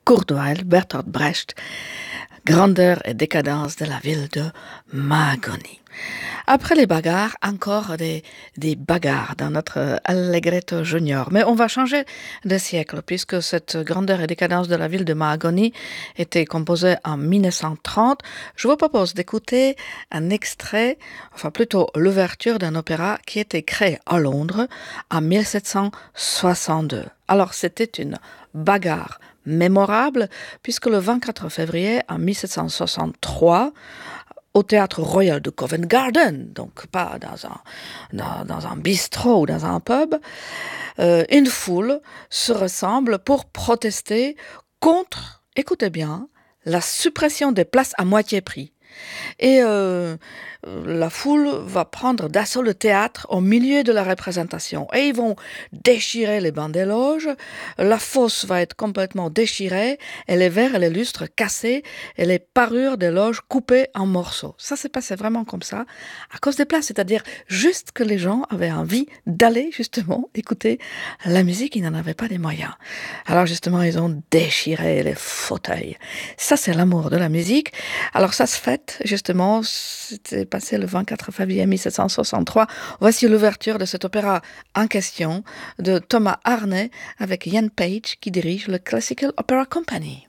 Kurt Weill, Bertolt Brecht, grandeur et décadence de la ville de Mahagoni. Après les bagarres, encore des bagarres dans notre Allegretto Junior. Mais on va changer de siècle, puisque cette grandeur et décadence de la ville de Mahagoni était composée en 1930. Je vous propose d'écouter un extrait, enfin plutôt l'ouverture d'un opéra qui était créé à Londres en 1762. Alors c'était une bagarre mémorable, puisque le 24 février en 1763, au théâtre royal de Covent Garden, donc pas dans un bistrot ou dans un pub, une foule se rassemble pour protester contre, écoutez bien, la suppression des places à moitié prix. Et la foule va prendre d'assaut le théâtre au milieu de la représentation. Et ils vont déchirer les bancs des loges, la fosse va être complètement déchirée, et les verres et les lustres cassés, et les parures des loges coupées en morceaux. Ça s'est passé vraiment comme ça, à cause des places, c'est-à-dire juste que les gens avaient envie d'aller justement écouter la musique, ils n'en avaient pas les moyens. Alors justement, ils ont déchiré les fauteuils. Ça, c'est l'amour de la musique. Alors ça se fête, justement, c'était passé le 24 février 1763. Voici l'ouverture de cet opéra en question de Thomas Arne avec Ian Page qui dirige le Classical Opera Company.